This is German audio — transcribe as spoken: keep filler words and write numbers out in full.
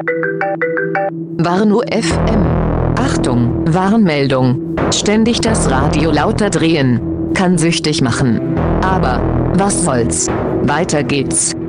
Warnow F M. Achtung, Warnmeldung. Ständig das Radio lauter drehen kann süchtig machen. Aber was soll's? Weiter geht's.